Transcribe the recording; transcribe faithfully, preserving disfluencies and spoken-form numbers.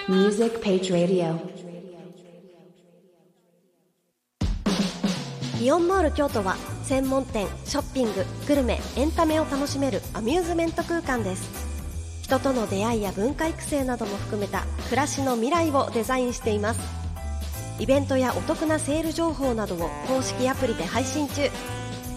Music Page Radio。 イオンモール京都は専門店、ショッピング、グルメ、エンタメを楽しめるアミューズメント空間です。人との出会いや文化育成なども含めた暮らしの未来をデザインしています。イベントやお得なセール情報などを公式アプリで配信中。